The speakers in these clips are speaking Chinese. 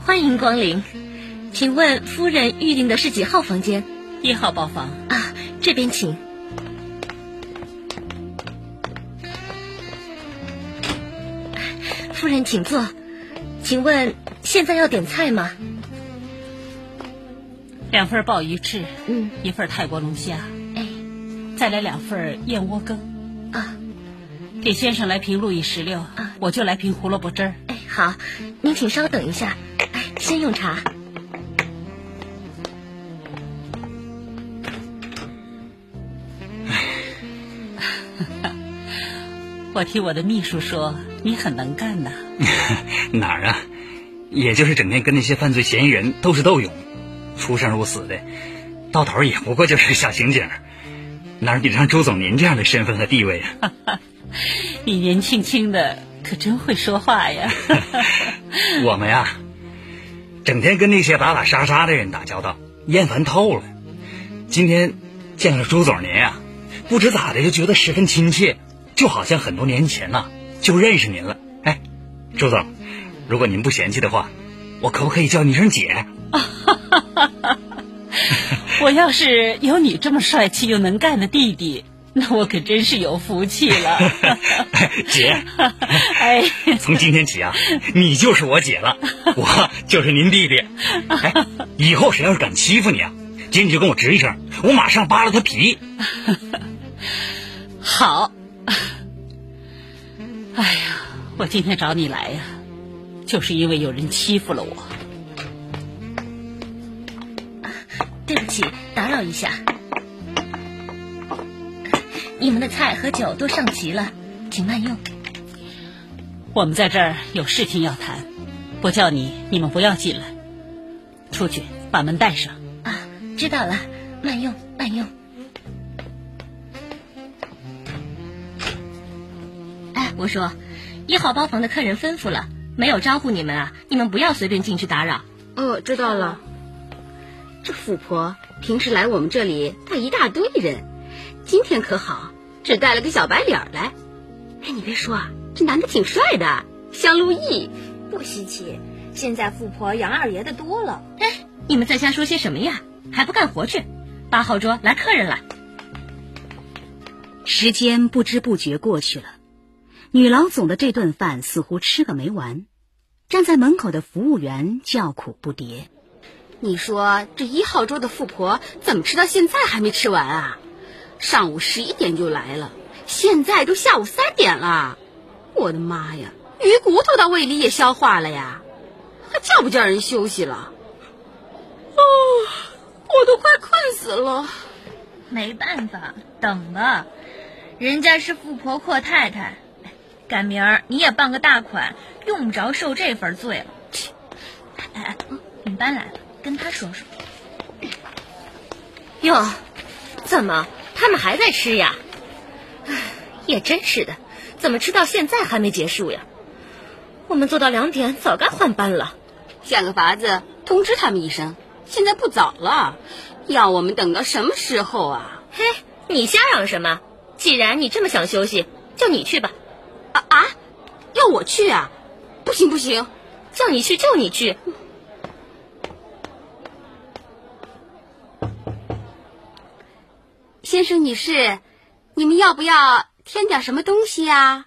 欢迎光临，请问夫人预定的是几号房间 ？1号包房啊，这边请。夫人请坐，请问现在要点菜吗 ？2份鲍鱼翅，1份泰国龙虾，再来2份燕窝羹。给先生来瓶路易16，我就来瓶胡萝卜汁儿。 好，您请稍等一下，先用茶。 我听我的秘书说你很能干呐。 哪儿啊，也就是整天跟那些犯罪嫌疑人斗智斗勇，出生入死的，到头也不过就是小刑警，哪比得上周总您这样的身份和地位啊？ 你年轻轻的可真会说话呀。 我们呀，整天跟那些打打杀杀的人打交道，厌烦透了。今天见了周总您啊，不知咋的就觉得十分亲切，就好像很多年前呐就认识您了。周总，如果您不嫌弃的话，我可不可以叫你一声姐？ 我要是有你这么帅气又能干的弟弟，那我可真是有福气了。 姐，从今天起啊，你就是我姐了，我就是您弟弟。以后谁要是敢欺负你啊，姐你就跟我直一声，我马上扒了他皮。 好。我今天找你来呀，就是因为有人欺负了我。 对不起，打扰一下。你们的菜和酒都上齐了，请慢用。 我们在这儿有事情要谈，不叫你们不要进来。出去，把门带上。 知道了，慢用，慢用。我说，1号包房的客人吩咐了，没有招呼你们啊，你们不要随便进去打扰。 知道了。这富婆平时来我们这里带一大堆人，今天可好，只带了个小白脸来。你别说啊，这男的挺帅的，像陆毅。 不稀奇，现在富婆杨二爷的多了。 你们在瞎说些什么呀？还不干活去！8号桌来客人了。 时间不知不觉过去了，女老总的这顿饭似乎吃个没完，站在门口的服务员叫苦不迭。 你说这1号桌的富婆怎么吃到现在还没吃完啊？上午11点就来了，现在都下午3点了。我的妈呀，鱼骨头到胃里也消化了呀，还叫不叫人休息了？我都快困死了。 没办法，等吧，人家是富婆阔太太，赶明儿你也办个大款，用不着受这份罪了。你搬来了，跟他说说。 哟，怎么他们还在吃呀？也真是的，怎么吃到现在还没结束呀？我们做到2点，早该换班了。 想个法子通知他们一声，现在不早了，要我们等到什么时候啊？ 你瞎嚷什么？既然你这么想休息，叫你去吧。 要我去啊？不行不行， 叫你去就你去。 先生女士，你们要不要添点什么东西呀？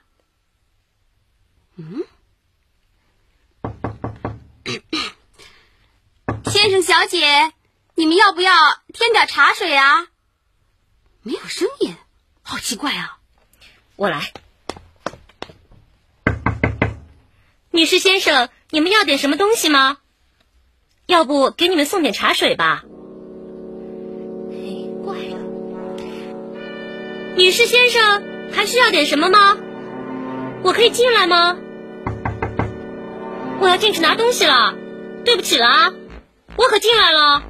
先生小姐，你们要不要添点茶水啊？没有声音，好奇怪啊。 我来。女士先生，你们要点什么东西吗？要不给你们送点茶水吧。怪了。女士先生，还需要点什么吗？我可以进来吗？我要进去拿东西了，对不起了啊，我可进来了。